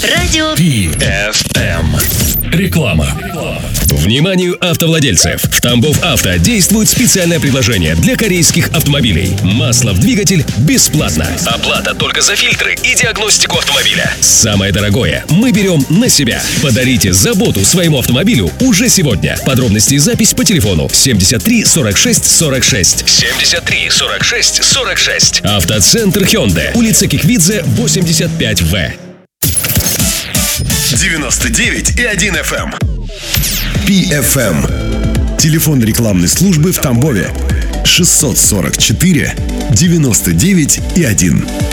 Радио PFM. Реклама. Вниманию автовладельцев! В Тамбов Авто действует специальное предложение для корейских автомобилей. Масло в двигатель бесплатно. Оплата только за фильтры и диагностику автомобиля. Самое дорогое мы берем на себя. Подарите заботу своему автомобилю уже сегодня. Подробности и запись по телефону 73 46 46. 73 46 46. Автоцентр Hyundai. Улица Киквидзе, 85В. 99,1 FM. PFM. Телефон рекламной службы в Тамбове 644 99,1.